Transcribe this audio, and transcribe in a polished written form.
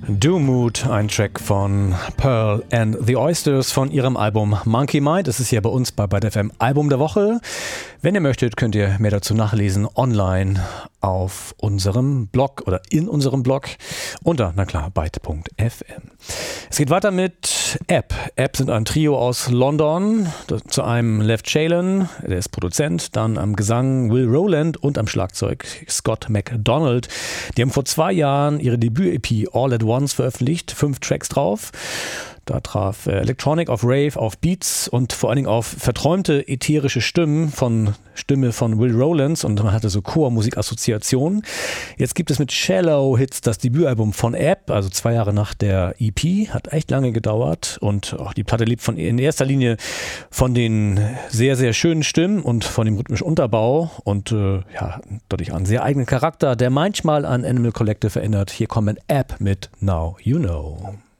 Do Mood, ein Track von Pearl and the Oysters von ihrem Album Monkey Mind. Das ist hier bei uns bei Byte FM Album der Woche. Wenn ihr möchtet, könnt ihr mehr dazu nachlesen online auf unserem Blog oder in unserem Blog unter, na klar, byte.fm. Es geht weiter mit App. App sind ein Trio aus London. Zu einem Lev Chalon, der ist Produzent, dann am Gesang Will Rowland und am Schlagzeug Scott MacDonald. Die haben vor 2 Jahren ihre Debüt-EP All at Once veröffentlicht, 5 Tracks drauf. Da traf Electronic auf Rave, auf Beats und vor allen Dingen auf verträumte ätherische Stimme von Will Rowlands und man hatte so Chormusik-Assoziationen. Jetzt gibt es mit Shallow Hits das Debütalbum von App, also 2 Jahre nach der EP, hat echt lange gedauert und auch die Platte lebt in erster Linie von den sehr, sehr schönen Stimmen und von dem rhythmischen Unterbau und dadurch einen sehr eigenen Charakter, der manchmal an Animal Collective erinnert. Hier kommen App mit Now You Know.